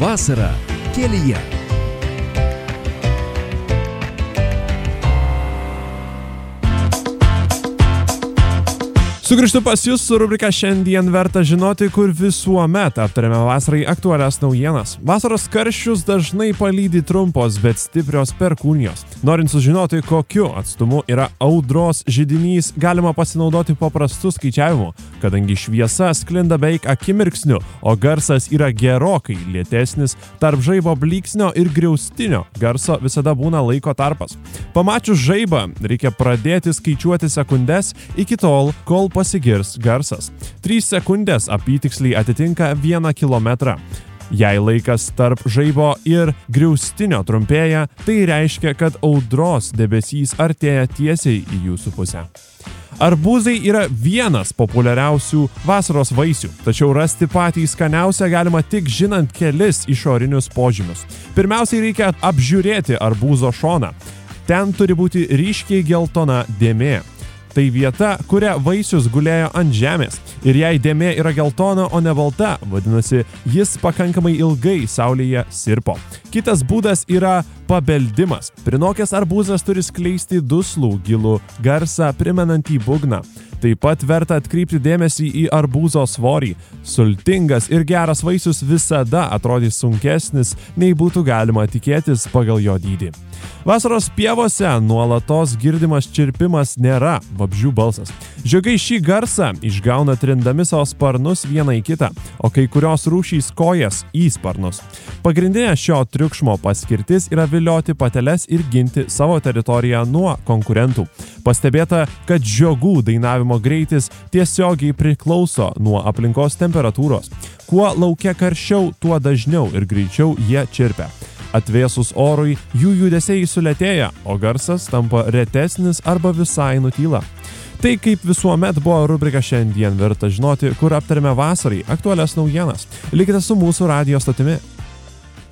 Vasara kelyje. Sugrįžtu pas jūs su rubrika Šiandien verta žinoti, kur visuomet aptariame vasarai aktualias naujienas. Vasaros karščius dažnai palydi trumpos, bet stiprios perkūnijos. Norint sužinoti, kokiu atstumu yra audros židinys, galima pasinaudoti paprastu skaičiavimu, kadangi šviesa sklinda beveik akimirksniu, o garsas yra gerokai lėtesnis, tarp žaibo blyksnio ir griaustinio garso visada būna laiko tarpas. Pamačius žaibą, reikia pradėti skaičiuoti sekundes iki tol, kol pasigirs garsas. 3 sekundės apytiksliai atitinka 1 kilometrą. Jei laikas tarp žaibo ir griaustinio trumpėja, tai reiškia, kad audros debesys artėja tiesiai į jūsų pusę. Arbūzai yra vienas populiariausių vasaros vaisių, tačiau rasti patį skaniausią galima tik žinant kelis išorinius požymius. Pirmiausiai reikia apžiūrėti arbūzo šoną. Ten turi būti ryškiai geltona dėmė. Tai vieta, kuria vaisius gulėjo ant žemės. Ir jei dėmė yra geltona, o ne balta, vadinasi, jis pakankamai ilgai saulėje sirpo. Kitas būdas yra pabeldimas. Prinokęs arbūzas turi skleisti duslų gilų garsą primenantį būgną. Taip pat verta atkreipti dėmesį į arbūzo svorį. Sultingas ir geras vaisius visada atrodys sunkesnis, nei būtų galima tikėtis pagal jo dydį. Vasaros pievose nuolatos girdimas čirpimas nėra vabzdžių balsas. Žiogai šį garsą išgauna trindami savo sparnus vieną į kitą, o kai kurios rūšys kojas į sparnus. Pagrindinė šio triukšmo paskirtis yra vilioti pateles ir ginti savo teritoriją nuo konkurentų. Pastebėta, kad žiogų dainavimo greitis tiesiogiai priklauso nuo aplinkos temperatūros. Kuo lauke karščiau, tuo dažniau ir greičiau jie čirpia. Atvėsus orui, jų judesiai sulėtėja, o garsas tampa retesnis arba visai nutyla. Tai kaip visuomet buvo rubrika Šiandien verta žinoti, kur aptarėme vasarai aktualias naujienas. Likite su mūsų radijo stotimi.